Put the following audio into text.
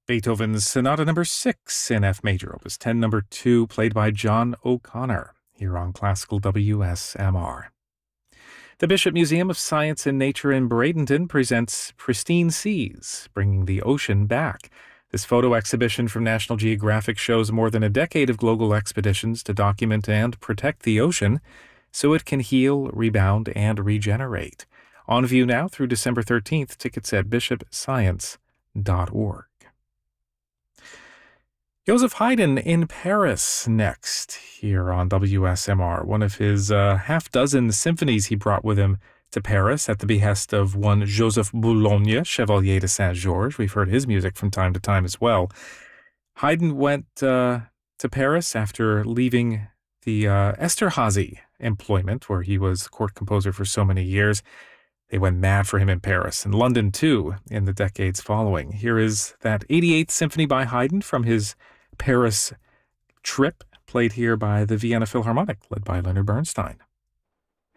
Beethoven's Sonata Number 6 in F major, Opus 10, Number 2, played by John O'Connor, here on Classical WSMR. The Bishop Museum of Science and Nature in Bradenton presents Pristine Seas, bringing the ocean back. This photo exhibition from National Geographic shows more than a decade of global expeditions to document and protect the ocean so it can heal, rebound, and regenerate. On view now through December 13th. Tickets at bishopscience.org. Joseph Haydn in Paris next, here on WSMR. One of his half-dozen symphonies he brought with him to Paris at the behest of one Joseph Boulogne, Chevalier de Saint-Georges. We've heard his music from time to time as well. Haydn went to Paris after leaving the Esterhazy employment, where he was court composer for so many years. They went mad for him in Paris, and London too, in the decades following. Here is that 88th Symphony by Haydn from his Paris trip, played here by the Vienna Philharmonic, led by Leonard Bernstein.